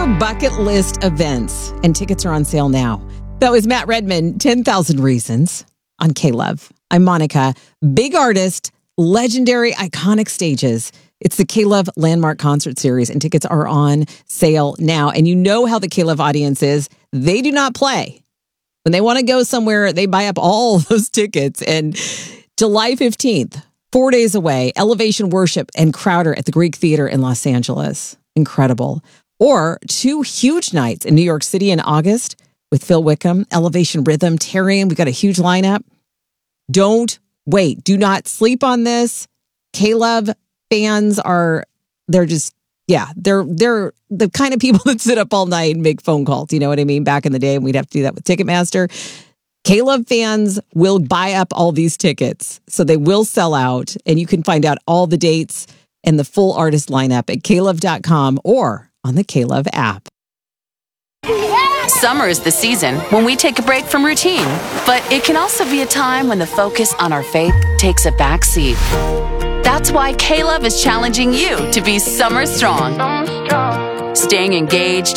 Summer bucket list events, and tickets are on sale now. That was Matt Redman, 10,000 Reasons on K-Love. I'm Monica. Big artist, legendary, iconic stages. It's the K-Love Landmark Concert Series, and tickets are on sale now. And you know how the K-Love audience is. They do not play. When they want to go somewhere, they buy up all those tickets. And July 15th, 4 days away, Elevation Worship and Crowder at the Greek Theater in Los Angeles. Incredible. Or 2 huge nights in New York City in August with Phil Wickham, Elevation Rhythm, Tarian. We've got a huge lineup. Don't wait. Do not sleep on this. K-Love fans they're the kind of people that sit up all night and make phone calls. You know what I mean? Back in the day, we'd have to do that with Ticketmaster. K-Love fans will buy up all these tickets, so they will sell out, and you can find out all the dates and the full artist lineup at klove.com or on the K-Love app. Summer is the season when we take a break from routine, but it can also be a time when the focus on our faith takes a back seat. That's why K-Love is challenging you to be summer strong. Staying engaged